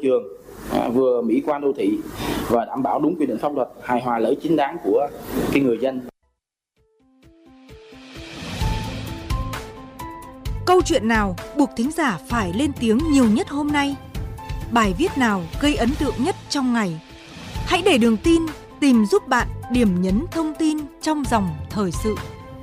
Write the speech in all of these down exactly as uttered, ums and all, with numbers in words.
trường, à, vừa mỹ quan đô thị và đảm bảo đúng quy định pháp luật, hài hòa lợi ích chính đáng của cái người dân. Câu chuyện nào buộc thính giả phải lên tiếng nhiều nhất hôm nay? Bài viết nào gây ấn tượng nhất trong ngày? Hãy để Đường Tin tìm giúp bạn điểm nhấn thông tin trong dòng thời sự.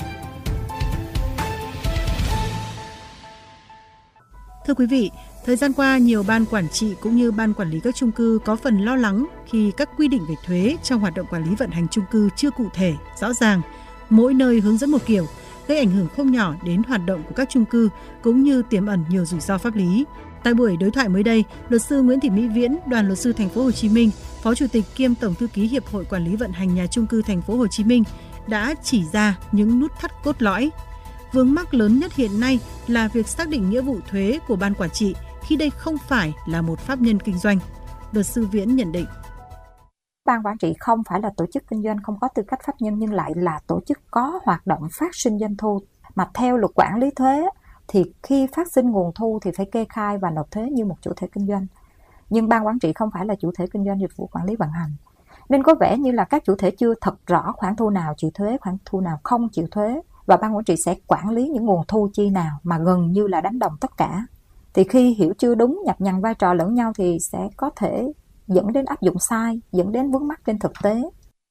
Thưa quý vị, thời gian qua, nhiều ban quản trị cũng như ban quản lý các chung cư có phần lo lắng khi các quy định về thuế trong hoạt động quản lý vận hành chung cư chưa cụ thể, rõ ràng, mỗi nơi hướng dẫn một kiểu, gây ảnh hưởng không nhỏ đến hoạt động của các chung cư cũng như tiềm ẩn nhiều rủi ro pháp lý. Tại buổi đối thoại mới đây, luật sư Nguyễn Thị Mỹ Viễn, Đoàn luật sư Thành phố Hồ Chí Minh, Phó Chủ tịch kiêm Tổng thư ký Hiệp hội Quản lý vận hành nhà chung cư Thành phố Hồ Chí Minh đã chỉ ra những nút thắt cốt lõi. Vướng mắc lớn nhất hiện nay là việc xác định nghĩa vụ thuế của ban quản trị khi đây không phải là một pháp nhân kinh doanh. Luật sư Viễn nhận định. Ban quản trị không phải là tổ chức kinh doanh không có tư cách pháp nhân nhưng lại là tổ chức có hoạt động phát sinh doanh thu. Mà theo luật quản lý thuế thì khi phát sinh nguồn thu thì phải kê khai và nộp thuế như một chủ thể kinh doanh. Nhưng ban quản trị không phải là chủ thể kinh doanh dịch vụ quản lý vận hành. Nên có vẻ như là các chủ thể chưa thật rõ khoản thu nào chịu thuế, khoản thu nào không chịu thuế. Và ban quản trị sẽ quản lý những nguồn thu chi nào mà gần như là đánh đồng tất cả. Thì khi hiểu chưa đúng, nhập nhằng vai trò lẫn nhau thì sẽ có thể dẫn đến áp dụng sai, dẫn đến vướng mắc trên thực tế.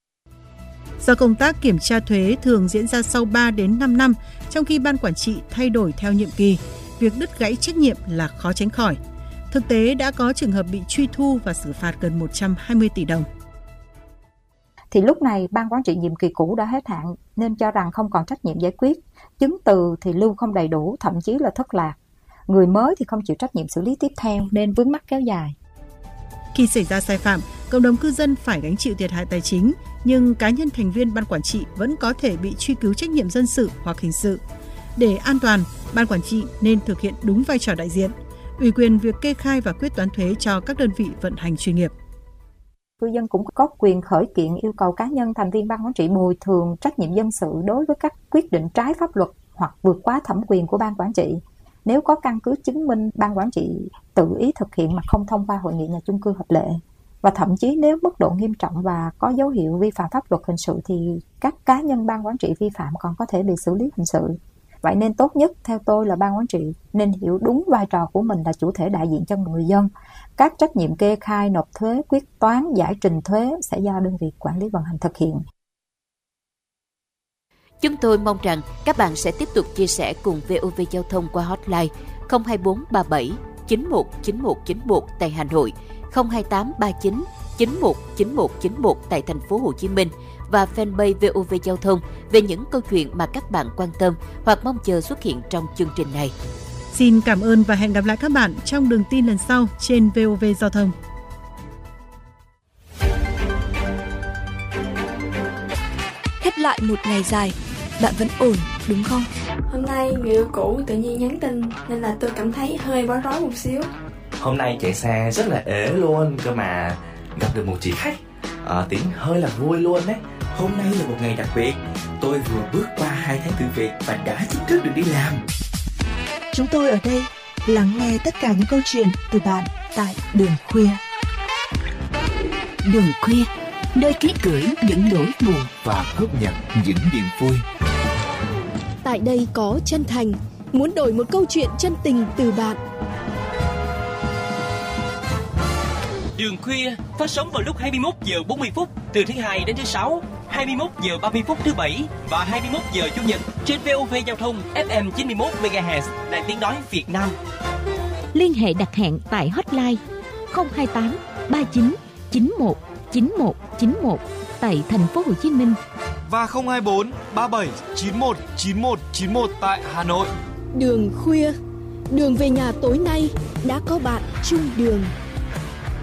Do công tác kiểm tra thuế thường diễn ra sau ba đến năm năm, trong khi ban quản trị thay đổi theo nhiệm kỳ, việc đứt gãy trách nhiệm là khó tránh khỏi. Thực tế đã có trường hợp bị truy thu và xử phạt gần một trăm hai mươi tỷ đồng. Thì lúc này ban quản trị nhiệm kỳ cũ đã hết hạn nên cho rằng không còn trách nhiệm giải quyết. Chứng từ thì lưu không đầy đủ, thậm chí là thất lạc. Người mới thì không chịu trách nhiệm xử lý tiếp theo nên vướng mắc kéo dài. Khi xảy ra sai phạm, cộng đồng cư dân phải gánh chịu thiệt hại tài chính, nhưng cá nhân thành viên ban quản trị vẫn có thể bị truy cứu trách nhiệm dân sự hoặc hình sự. Để an toàn, ban quản trị nên thực hiện đúng vai trò đại diện, ủy quyền việc kê khai và quyết toán thuế cho các đơn vị vận hành chuyên nghiệp. Cư dân cũng có quyền khởi kiện yêu cầu cá nhân thành viên ban quản trị bồi thường trách nhiệm dân sự đối với các quyết định trái pháp luật hoặc vượt quá thẩm quyền của ban quản trị. Nếu có căn cứ chứng minh ban quản trị tự ý thực hiện mà không thông qua hội nghị nhà chung cư hợp lệ. Và thậm chí nếu mức độ nghiêm trọng và có dấu hiệu vi phạm pháp luật hình sự thì các cá nhân ban quản trị vi phạm còn có thể bị xử lý hình sự. Vậy nên tốt nhất theo tôi là ban quản trị nên hiểu đúng vai trò của mình là chủ thể đại diện cho người dân. Các trách nhiệm kê khai, nộp thuế, quyết toán, giải trình thuế sẽ do đơn vị quản lý vận hành thực hiện. Chúng tôi mong rằng các bạn sẽ tiếp tục chia sẻ cùng vê o vê Giao thông qua hotline không hai bốn ba bảy chín một chín một chín một tại Hà Nội, không hai tám ba chín chín một chín một chín một tại thành phố Hồ Chí Minh và fanpage vê o vê Giao thông về những câu chuyện mà các bạn quan tâm hoặc mong chờ xuất hiện trong chương trình này. Xin cảm ơn và hẹn gặp lại các bạn trong Đường Tin lần sau trên vê o vê Giao thông. Khép lại một ngày dài, bạn vẫn ổn đúng không? Hôm nay người yêu cũ tự nhiên nhắn tin nên là tôi cảm thấy hơi bối rối một xíu. Hôm nay chạy xe rất là ế luôn cơ mà gặp được một chị khách, à, tính hơi là vui luôn đấy. Hôm nay là một ngày đặc biệt, tôi vừa bước qua hai tháng thử việc và đã chính thức được đi làm. Chúng tôi ở đây lắng nghe tất cả những câu chuyện từ bạn tại Đường Khuya. Đường Khuya, nơi ký gửi những nỗi buồn và góp nhặt những niềm vui. Tại đây có chân thành, muốn đổi một câu chuyện chân tình từ bạn. Đường Khuya phát sóng vào lúc hai mươi mốt giờ bốn mươi phút từ thứ hai đến thứ sáu, hai mươi mốt giờ ba mươi phút thứ bảy và hai mươi mốt giờ chủ nhật trên vê o vê Giao thông ép em chín mươi mốt mê ga héc Đài Tiếng nói Việt Nam. Liên hệ đặt hẹn tại hotline không hai tám ba chín chín một chín một chín một tại thành phố Hồ Chí Minh và không hai bốn ba bảy chín một chín một chín một tại Hà Nội. Đường Khuya, đường về nhà tối nay đã có bạn chung đường.